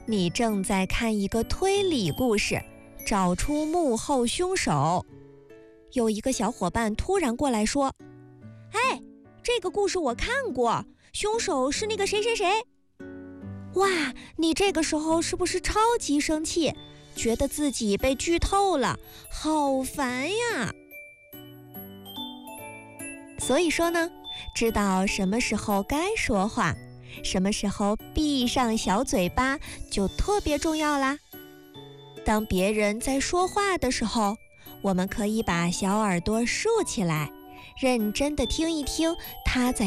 你正在看一个推理故事，找出幕后凶手。有一个小伙伴突然过来说：哎，这个故事我看过，凶手是那个谁谁谁。哇，你这个时候是不是超级生气，觉得自己被剧透了，好烦呀。所以说呢，知道什么时候该说话，什么时候闭上小嘴巴就特别重要啦。当别人在说话的时候，我们可以把小耳朵竖起来，认真地听一听他在